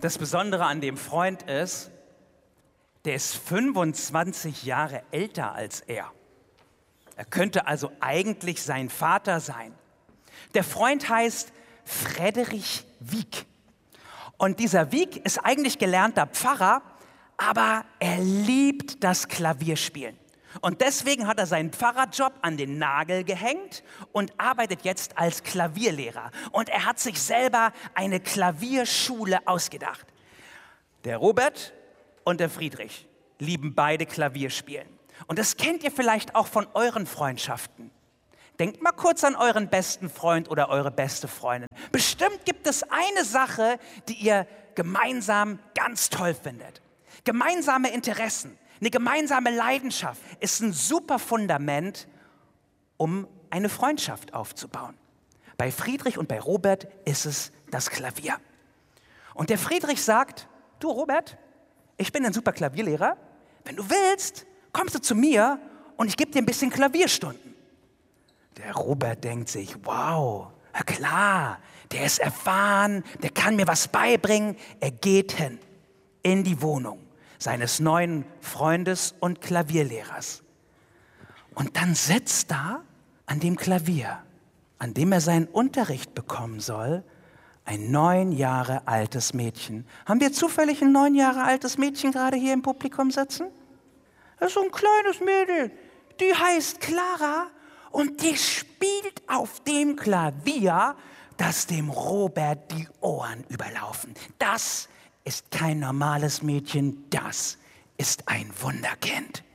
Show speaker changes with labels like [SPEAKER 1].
[SPEAKER 1] Das Besondere an dem Freund ist, der ist 25 Jahre älter als er. Er könnte also eigentlich sein Vater sein. Der Freund heißt Frederich Wieck. Und dieser Wieck ist eigentlich gelernter Pfarrer, aber er liebt das Klavierspielen. Und deswegen hat er seinen Pfarrerjob an den Nagel gehängt und arbeitet jetzt als Klavierlehrer. Und er hat sich selber eine Klavierschule ausgedacht. Der Robert und der Friedrich lieben beide Klavierspielen. Und das kennt ihr vielleicht auch von euren Freundschaften. Denkt mal kurz an euren besten Freund oder eure beste Freundin. Bestimmt gibt es eine Sache, die ihr gemeinsam ganz toll findet. Gemeinsame Interessen, eine gemeinsame Leidenschaft ist ein super Fundament, um eine Freundschaft aufzubauen. Bei Friedrich und bei Robert ist es das Klavier. Und der Friedrich sagt, du Robert, ich bin ein super Klavierlehrer. Wenn du willst, kommst du zu mir und ich gebe dir ein bisschen Klavierstunden. Der Robert denkt sich, wow, na klar, der ist erfahren, der kann mir was beibringen. Er geht hin in die Wohnung seines neuen Freundes und Klavierlehrers. Und dann sitzt da an dem Klavier, an dem er seinen Unterricht bekommen soll, ein 9 Jahre altes Mädchen. Haben wir zufällig ein 9 Jahre altes Mädchen gerade hier im Publikum sitzen? Das ist so ein kleines Mädel, die heißt Clara und die spielt auf dem Klavier, dass dem Robert die Ohren überlaufen. Das ist kein normales Mädchen, das ist ein Wunderkind.